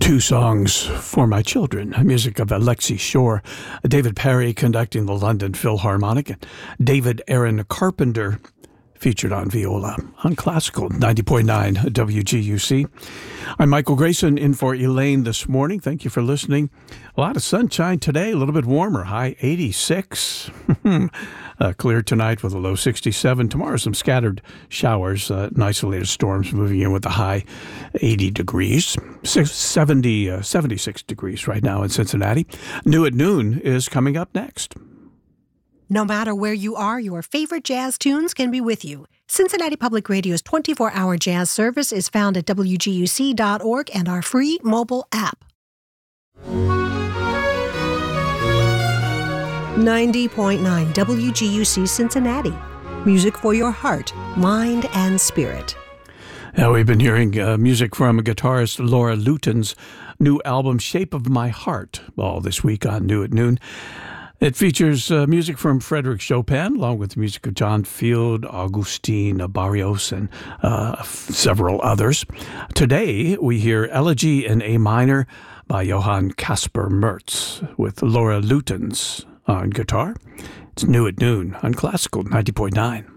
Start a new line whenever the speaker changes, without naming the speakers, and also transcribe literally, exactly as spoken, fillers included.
Two songs for my children, music of Alexi Shore, David Perry conducting the London Philharmonic, and David Aaron Carpenter featured on viola on Classical ninety point nine W G U C. I'm Michael Grayson in for Elaine this morning. Thank you for listening. A lot of sunshine today, a little bit warmer, high eighty-six. uh, clear tonight with a low sixty-seven. Tomorrow some scattered showers, uh, and isolated storms moving in with a high eighty degrees. seventy, uh, seventy-six degrees right now in Cincinnati. New at Noon is coming up next.
No matter where you are, your favorite jazz tunes can be with you. Cincinnati Public Radio's twenty-four hour jazz service is found at W G U C dot org and our free mobile app. ninety point nine W G U C Cincinnati. Music for your heart, mind, and spirit.
Now, we've been hearing uh, music from guitarist Laura Luton's new album, Shape of My Heart, all this week on New at Noon. It features uh, music from Frédéric Chopin, along with the music of John Field, Augustin Barrios, and uh, f- several others. Today, we hear Elegy in A minor by Johann Caspar Mertz, with Laura Luton's on guitar. It's New at Noon on Classical ninety point nine.